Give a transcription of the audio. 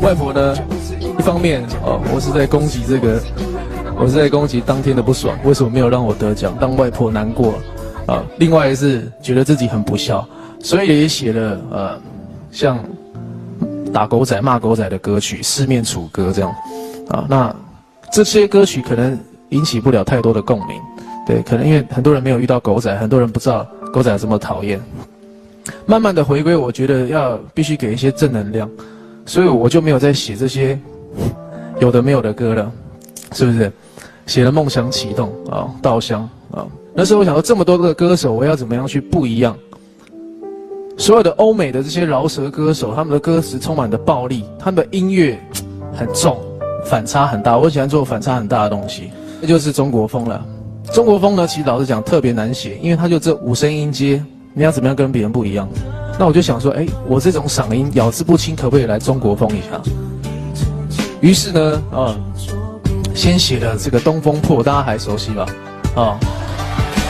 外婆呢，一方面我是在攻击我是在攻击当天的不爽，为什么没有让我得奖，让外婆难过另外是觉得自己很不孝，所以也写了像打狗仔、骂狗仔的歌曲，四面楚歌这样那这些歌曲可能引起不了太多的共鸣，对，可能因为很多人没有遇到狗仔，很多人不知道狗仔这么讨厌。慢慢的回归，我觉得必须给一些正能量，所以我就没有再写这些有的没有的歌了，是不是？写了《梦想启动》稻香那时候我想说这么多个歌手，我要怎么样去不一样？所有的欧美的这些饶舌歌手，他们的歌词充满着暴力，他们的音乐很重，反差很大。我喜欢做反差很大的东西，这就是中国风了。中国风呢，其实老实讲特别难写，因为它就这5声音阶，你要怎么样跟别人不一样？那我就想说，我这种嗓音咬字不清，可不可以来中国风一下？于是呢，先写了这个《东风破》，大家还熟悉吧？